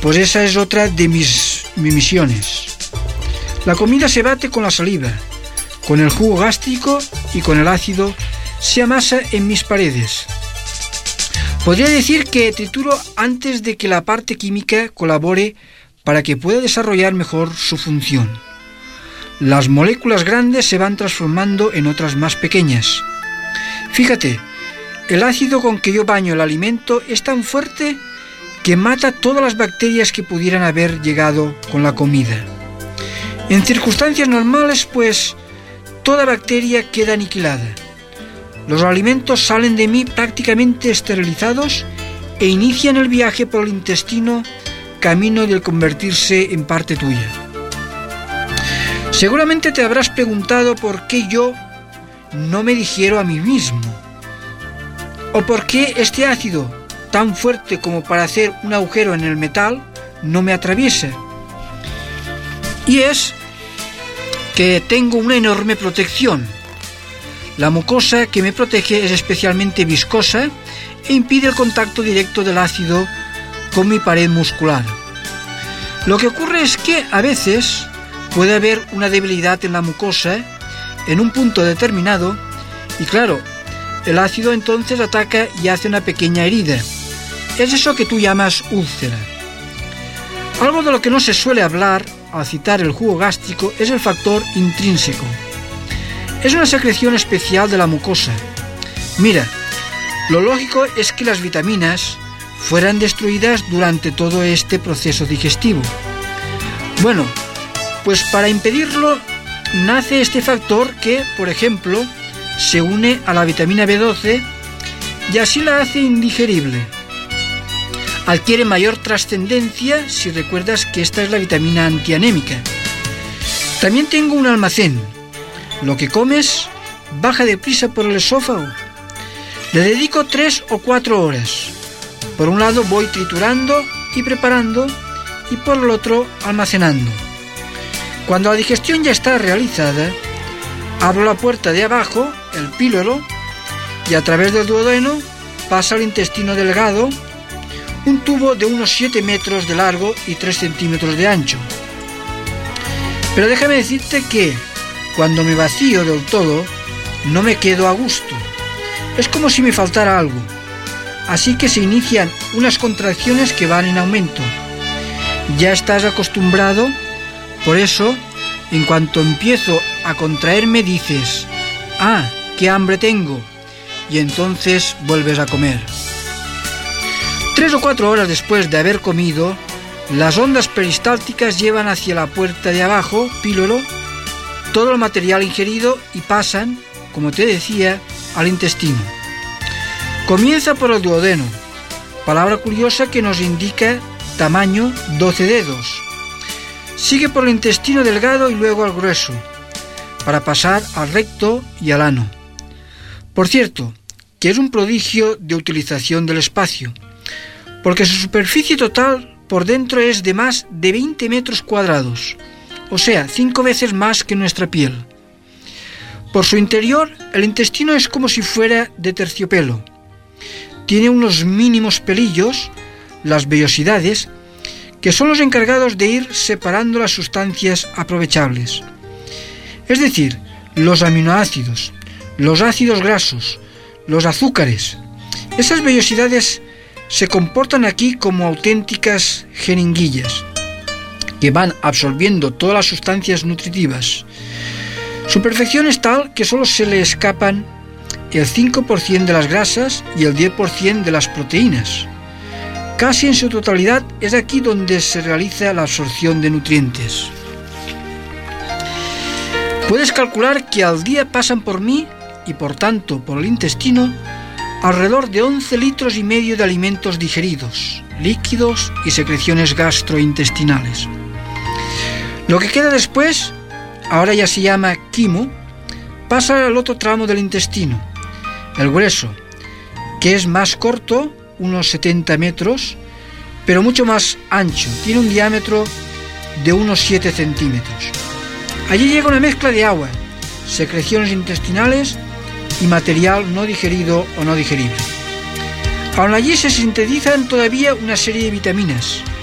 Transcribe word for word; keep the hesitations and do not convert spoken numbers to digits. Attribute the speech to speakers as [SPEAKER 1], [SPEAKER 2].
[SPEAKER 1] pues esa es otra de mis, mis misiones. La comida se bate con la saliva, con el jugo gástrico y con el ácido se amasa en mis paredes. Podría decir que trituro antes de que la parte química colabore para que pueda desarrollar mejor su función. Las moléculas grandes se van transformando en otras más pequeñas. Fíjate, el ácido con que yo baño el alimento es tan fuerte que mata todas las bacterias que pudieran haber llegado con la comida. En circunstancias normales, pues, toda bacteria queda aniquilada. Los alimentos salen de mí prácticamente esterilizados e inician el viaje por el intestino, camino del convertirse en parte tuya. Seguramente te habrás preguntado por qué yo no me digiero a mí mismo, o por qué este ácido, tan fuerte como para hacer un agujero en el metal, no me atraviesa. Y es que tengo una enorme protección. La mucosa que me protege es especialmente viscosa e impide el contacto directo del ácido con mi pared muscular. Lo que ocurre es que a veces puede haber una debilidad en la mucosa en un punto determinado y claro, el ácido entonces ataca y hace una pequeña herida. Es eso que tú llamas úlcera. Algo de lo que no se suele hablar al citar el jugo gástrico es el factor intrínseco. Es una secreción especial de la mucosa. Mira, lo lógico es que las vitaminas fueran destruidas durante todo este proceso digestivo. Bueno, pues para impedirlo nace este factor que, por ejemplo, se une a la vitamina B doce y así la hace indigerible. Adquiere mayor trascendencia si recuerdas que esta es la vitamina antianémica. También tengo un almacén. Lo que comes baja deprisa por el esófago. Le dedico tres o cuatro horas. Por un lado voy triturando y preparando y por el otro almacenando. Cuando la digestión ya está realizada, abro la puerta de abajo, el píloro, y a través del duodeno pasa al intestino delgado, un tubo de unos siete metros de largo y tres centímetros de ancho. Pero déjame decirte que cuando me vacío del todo, no me quedo a gusto. Es como si me faltara algo. Así que se inician unas contracciones que van en aumento. Ya estás acostumbrado, por eso, en cuanto empiezo a contraerme dices, ¡ah, qué hambre tengo! Y entonces vuelves a comer. Tres o cuatro horas después de haber comido, las ondas peristálticas llevan hacia la puerta de abajo, píloro, todo el material ingerido y pasan, como te decía, al intestino. Comienza por el duodeno, palabra curiosa que nos indica tamaño doce dedos. Sigue por el intestino delgado y luego al grueso, para pasar al recto y al ano. Por cierto, que es un prodigio de utilización del espacio, porque su superficie total por dentro es de más de veinte metros cuadrados, o sea, cinco veces más que nuestra piel. Por su interior, el intestino es como si fuera de terciopelo. Tiene unos mínimos pelillos, las vellosidades, que son los encargados de ir separando las sustancias aprovechables. Es decir, los aminoácidos, los ácidos grasos, los azúcares. Esas vellosidades se comportan aquí como auténticas jeringuillas, que van absorbiendo todas las sustancias nutritivas. Su perfección es tal que solo se le escapan el cinco por ciento de las grasas y el diez por ciento de las proteínas. Casi en su totalidad es aquí donde se realiza la absorción de nutrientes. Puedes calcular que al día pasan por mí, y por tanto por el intestino, alrededor de once litros y medio de alimentos digeridos, líquidos y secreciones gastrointestinales. Lo que queda después, ahora ya se llama quimo, pasa al otro tramo del intestino, el grueso, que es más corto, unos setenta metros, pero mucho más ancho, tiene un diámetro de unos siete centímetros. Allí llega una mezcla de agua, secreciones intestinales y material no digerido o no digerible. Aún allí se sintetizan todavía una serie de vitaminas,